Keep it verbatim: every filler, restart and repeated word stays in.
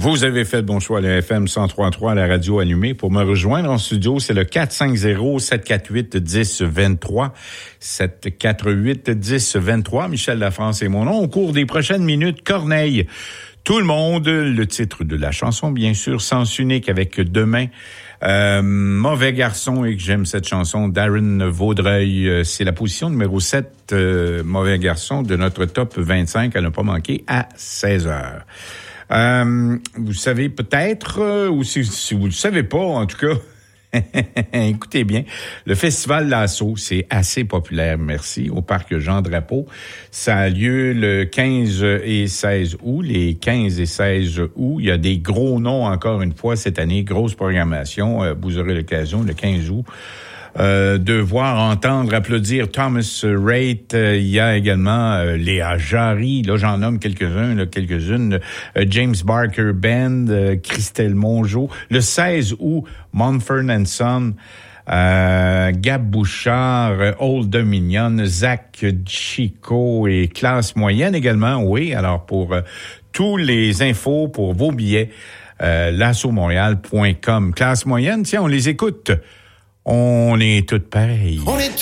Vous avez fait le bon choix, le F M cent trois point trois à la radio allumée. Pour me rejoindre en studio, c'est le quatre cinq zéro, sept quatre huit, un zéro deux trois. sept quatre huit, un zéro deux trois. Michel Lafrance est mon nom. Au cours des prochaines minutes, Corneille. Tout le monde, le titre de la chanson, bien sûr, Sens unique avec Demain. Euh, Mauvais garçon, et que j'aime cette chanson, Darren Vaudreuil. Euh, c'est la position numéro sept, euh, Mauvais garçon, de notre top vingt-cinq à ne pas manquer à seize heures. Euh, vous savez peut-être, euh, ou si, si vous le savez pas, en tout cas, écoutez bien, le Festival Lasso, c'est assez populaire, merci, au Parc Jean-Drapeau. Ça a lieu le quinze et seize août. Les quinze et seize août, il y a des gros noms encore une fois cette année, grosse programmation. Euh, vous aurez l'occasion le quinze août. Euh, de voir, entendre, applaudir Thomas Rhett. Euh, il y a également euh, Léa Jarry, là j'en nomme quelques-uns, là, quelques-unes. Euh, James Barker Band, euh, Christelle Mongeau. Le seize août, Mumford and Son, euh, Gab Bouchard, euh, Old Dominion, Zach Chico et Classe Moyenne également. Oui, alors pour euh, tous les infos, pour vos billets, euh, lasso montréal point com. Classe Moyenne, tiens, on les écoute. On est toutes pareilles. On est